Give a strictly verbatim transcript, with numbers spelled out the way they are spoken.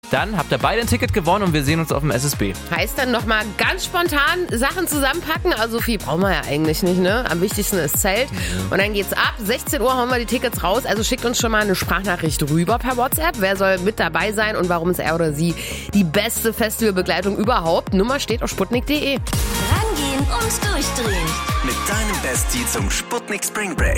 dann habt ihr beide ein Ticket gewonnen und wir sehen uns auf dem S S B. Heißt dann nochmal ganz spontan Sachen zusammenpacken. Also viel brauchen wir ja eigentlich nicht, ne? Am wichtigsten ist Zelt. Und dann geht's ab. sechzehn Uhr hauen wir die Tickets raus. Also schickt uns schon mal eine Sprachnachricht rüber per WhatsApp. Wer soll mit dabei sein und warum ist er oder sie die beste Festivalbegleitung überhaupt? Nummer steht auf sputnik punkt de. Rangehen und durchdrehen. Mit deinem Bestie zum Sputnik Spring Break.